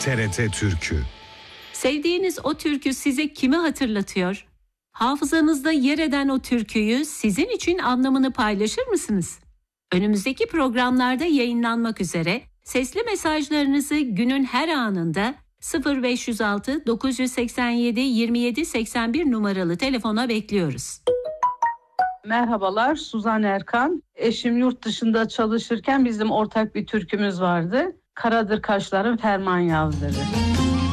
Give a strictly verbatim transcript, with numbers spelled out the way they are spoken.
T R T Türkü. Sevdiğiniz o türkü size kimi hatırlatıyor? Hafızanızda yer eden o türküyü sizin için anlamını paylaşır mısınız? Önümüzdeki programlarda yayınlanmak üzere sesli mesajlarınızı günün her anında sıfır beş yüz altı dokuz yüz seksen yedi yirmi yedi seksen bir numaralı telefona bekliyoruz. Merhabalar, Suzan Erkan. Eşim yurt dışında çalışırken bizim ortak bir türkümüz vardı. Karadır kaşların ferman yağdırır.